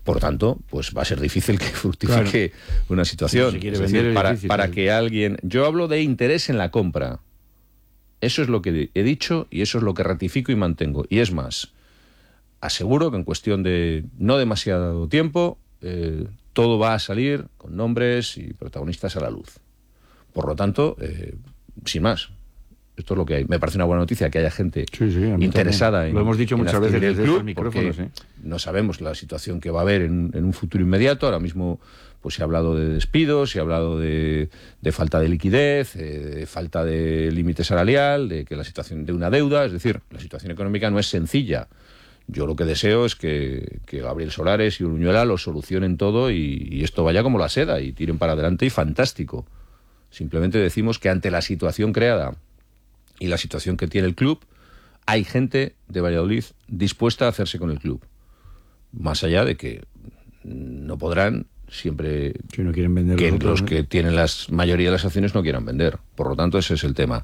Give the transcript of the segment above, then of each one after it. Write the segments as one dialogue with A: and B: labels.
A: Por tanto, pues va a ser difícil que fructifique una situación.
B: Si quiere vender, es difícil,
A: para que alguien... Yo hablo de interés en la compra. Eso es lo que he dicho y eso es lo que ratifico y mantengo. Y es más, aseguro que en cuestión de no demasiado tiempo, todo va a salir con nombres y protagonistas a la luz. Por lo tanto, sin más, esto es lo que hay. Me parece una buena noticia que haya gente interesada en...
B: Lo hemos dicho muchas veces desde estos
A: micrófonos. No sabemos la situación que va a haber en un futuro inmediato. Ahora mismo pues se ha hablado de despidos, se ha hablado de falta de liquidez, de falta de límite salarial, de que la situación de una deuda, es decir, la situación económica no es sencilla. Yo lo que deseo es que Gabriel Solares y Uruñuela lo solucionen todo y esto vaya como la seda y tiren para adelante y fantástico. Simplemente decimos que ante la situación creada y la situación que tiene el club, hay gente de Valladolid dispuesta a hacerse con el club. Más allá de que no podrán siempre...
B: Si no quieren vender
A: que los que tienen la mayoría de las acciones no quieran vender. Por lo tanto, ese es el tema.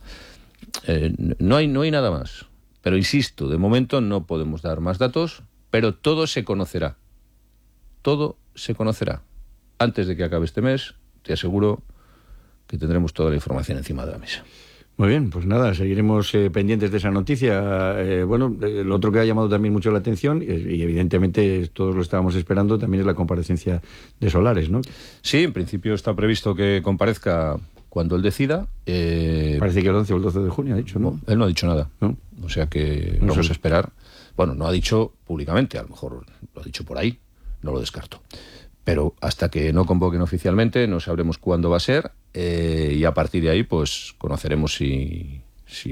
A: No hay nada más. Pero insisto, de momento no podemos dar más datos, pero todo se conocerá. Todo se conocerá. Antes de que acabe este mes, te aseguro que tendremos toda la información encima de la mesa.
B: Muy bien, pues nada, seguiremos pendientes de esa noticia. Lo otro que ha llamado también mucho la atención, y evidentemente todos lo estábamos esperando, también es la comparecencia de Solares, ¿no?
A: Sí, en principio está previsto que comparezca cuando él decida.
B: Parece que el 11 o el 12 de junio ha dicho, ¿no?
A: Él no ha dicho nada.
B: ¿No?
A: O sea que vamos a esperar. Bueno, no ha dicho públicamente, a lo mejor lo ha dicho por ahí, no lo descarto. Pero hasta que no convoquen oficialmente no sabremos cuándo va a ser y a partir de ahí pues conoceremos si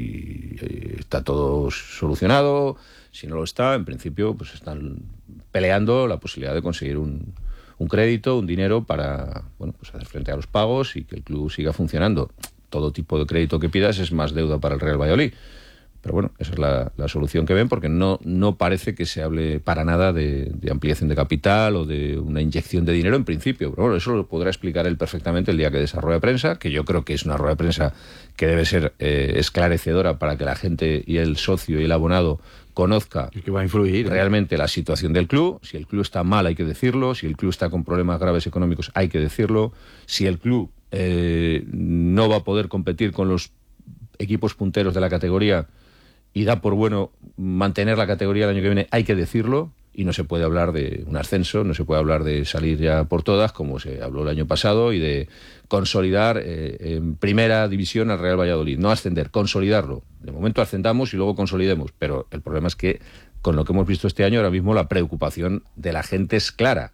A: está todo solucionado, si no lo está. En principio pues están peleando la posibilidad de conseguir un crédito, un dinero para pues hacer frente a los pagos y que el club siga funcionando. Todo tipo de crédito que pidas es más deuda para el Real Valladolid. Pero bueno, esa es la solución que ven, porque no parece que se hable para nada de ampliación de capital o de una inyección de dinero en principio. Pero bueno, eso lo podrá explicar él perfectamente el día que dé esa rueda de prensa, que yo creo que es una rueda de prensa que debe ser esclarecedora para que la gente y el socio y el abonado conozca
B: que va a influir
A: realmente la situación del club. Si el club está mal hay que decirlo, si el club está con problemas graves económicos hay que decirlo, si el club no va a poder competir con los equipos punteros de la categoría y da por bueno mantener la categoría el año que viene, hay que decirlo, y no se puede hablar de un ascenso, no se puede hablar de salir ya por todas, como se habló el año pasado, y de consolidar en primera división al Real Valladolid. No ascender, consolidarlo. De momento ascendamos y luego consolidemos, pero el problema es que con lo que hemos visto este año, ahora mismo la preocupación de la gente es clara.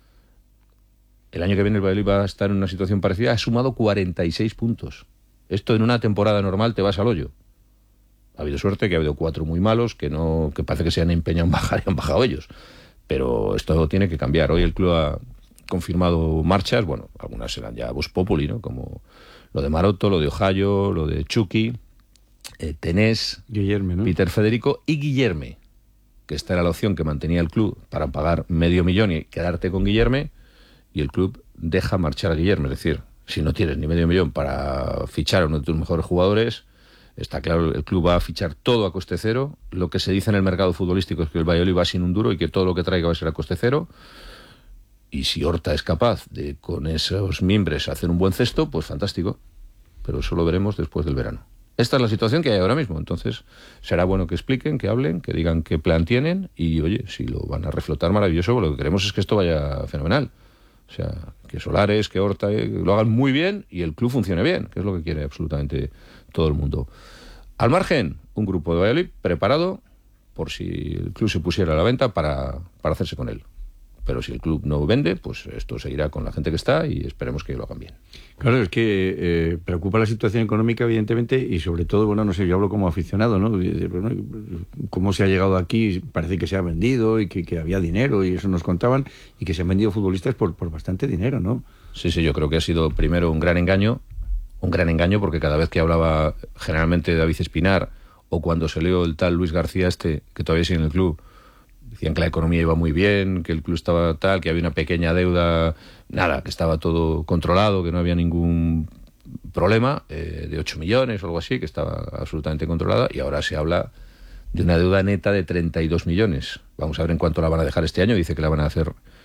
A: El año que viene el Valladolid va a estar en una situación parecida, ha sumado 46 puntos. Esto en una temporada normal te vas al hoyo. Ha habido suerte, que ha habido 4 muy malos, que parece que se han empeñado en bajar y han bajado ellos. Pero esto tiene que cambiar. Hoy el club ha confirmado marchas, bueno, algunas serán ya vox populi, ¿no? Como lo de Maroto, lo de Ojallo, lo de Chucky, Tenés,
B: Guillerme, ¿no?
A: Peter Federico y Guillerme, que esta era la opción que mantenía el club para pagar $500,000 y quedarte con Guillerme, y el club deja marchar a Guillerme. Es decir, si no tienes ni $500,000 para fichar a uno de tus mejores jugadores, está claro, el club va a fichar todo a coste cero. Lo que se dice en el mercado futbolístico es que el Valladolid va sin un duro y que todo lo que traiga va a ser a coste cero. Y si Horta es capaz de, con esos mimbres, hacer un buen cesto, pues fantástico. Pero eso lo veremos después del verano. Esta es la situación que hay ahora mismo. Entonces, será bueno que expliquen, que hablen, que digan qué plan tienen. Y, oye, si lo van a reflotar, maravilloso. Lo que queremos es que esto vaya fenomenal. O sea, que Solares, que Horta lo hagan muy bien y el club funcione bien, que es lo que quiere absolutamente todo el mundo. Al margen, un grupo de Valladolid preparado por si el club se pusiera a la venta para hacerse con él. Pero si el club no vende, pues esto seguirá con la gente que está y esperemos que lo hagan bien.
B: Claro, es que preocupa la situación económica, evidentemente, y sobre todo, bueno, no sé, yo hablo como aficionado, ¿no? Cómo se ha llegado aquí, parece que se ha vendido y que había dinero, y eso nos contaban, y que se han vendido futbolistas por bastante dinero, ¿no?
A: Sí, yo creo que ha sido primero un gran engaño porque cada vez que hablaba generalmente David Espinar, o cuando se leó el tal Luis García que todavía sigue en el club, decían que la economía iba muy bien, que el club estaba tal, que había una pequeña deuda, nada, que estaba todo controlado, que no había ningún problema, de 8 millones o algo así, que estaba absolutamente controlada, y ahora se habla de una deuda neta de 32 millones. Vamos a ver en cuánto la van a dejar este año. Dice que la van a hacer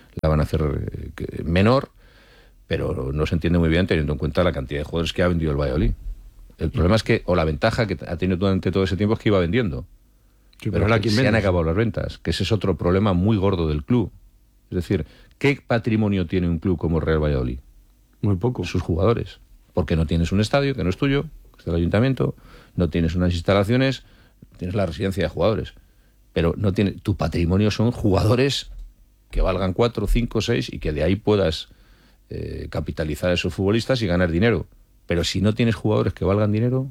A: la van a hacer menor, pero no se entiende muy bien teniendo en cuenta la cantidad de jugadores que ha vendido el Valladolid. El problema es que, o la ventaja que ha tenido durante todo ese tiempo, es que iba vendiendo.
B: Sí,
A: pero
B: ahora
A: se han acabado las ventas, que ese es otro problema muy gordo del club. Es decir, ¿qué patrimonio tiene un club como Real Valladolid?
B: Muy poco.
A: Sus jugadores. Porque no tienes un estadio, que no es tuyo, que es del ayuntamiento, no tienes unas instalaciones, tienes la residencia de jugadores. Pero no tiene, tu patrimonio son jugadores que valgan 4, 5, 6 y que de ahí puedas capitalizar a esos futbolistas y ganar dinero. Pero si no tienes jugadores que valgan dinero,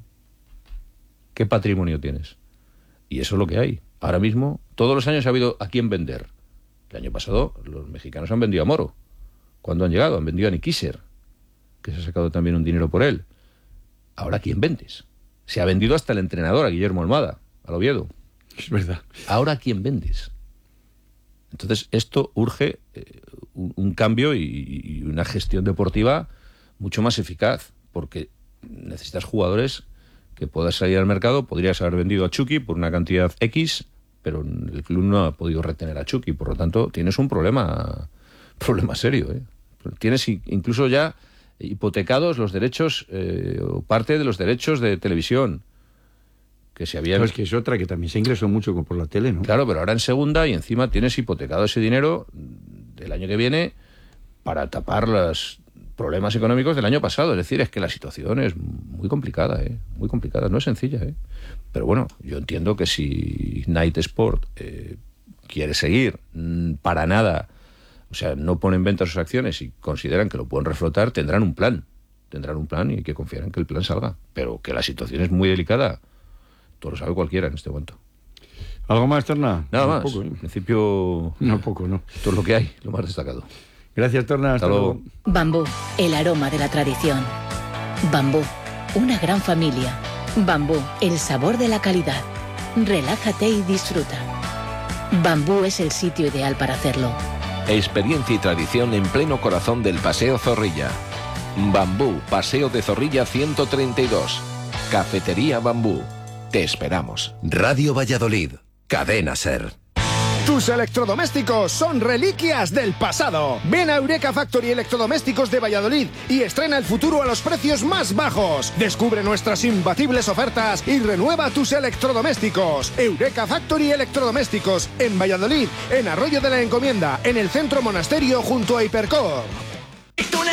A: ¿qué patrimonio tienes? Y eso es lo que hay. Ahora mismo, todos los años ha habido a quién vender. El año pasado los mexicanos han vendido a Moro. ¿Cuándo han llegado? Han vendido a Nikíser, que se ha sacado también un dinero por él. Ahora, ¿a quién vendes? Se ha vendido hasta el entrenador, a Guillermo Almada, al Oviedo.
B: Es verdad.
A: Ahora, ¿a quién vendes? Entonces, esto urge un cambio y una gestión deportiva mucho más eficaz, porque necesitas jugadores que puedas salir al mercado. Podrías haber vendido a Chucky por una cantidad X, pero el club no ha podido retener a Chucky, por lo tanto tienes un problema serio, ¿eh? Tienes incluso ya hipotecados los derechos o parte de los derechos de televisión que se habían...
B: Claro, es que es otra que también se ingresó mucho por la tele, ¿no?
A: Claro, pero ahora en segunda y encima tienes hipotecado ese dinero del año que viene para tapar los problemas económicos del año pasado. Es decir, es que la situación es muy complicada, muy complicada, no es sencilla, pero bueno, yo entiendo que si Night Sport quiere seguir, para nada, o sea, no pone en venta sus acciones y consideran que lo pueden reflotar, tendrán un plan y hay que confiar en que el plan salga, pero que la situación es muy delicada, todo lo sabe cualquiera en este momento.
B: ¿Algo más, Torna?
A: Nada
B: No,
A: más,
B: poco,
A: en principio
B: no poco, no.
A: Esto es lo que hay, lo más destacado.
B: Gracias, Torna. Hasta luego.
C: Bambú, el aroma de la tradición. Bambú, una gran familia. Bambú, el sabor de la calidad. Relájate y disfruta. Bambú es el sitio ideal para hacerlo.
D: Experiencia y tradición en pleno corazón del Paseo Zorrilla. Bambú, Paseo de Zorrilla 132. Cafetería Bambú. Te esperamos.
E: Radio Valladolid, Cadena SER.
F: Tus electrodomésticos son reliquias del pasado. Ven a Eureka Factory Electrodomésticos de Valladolid y estrena el futuro a los precios más bajos. Descubre nuestras imbatibles ofertas y renueva tus electrodomésticos. Eureka Factory Electrodomésticos en Valladolid, en Arroyo de la Encomienda, en el Centro Monasterio junto a Hipercor.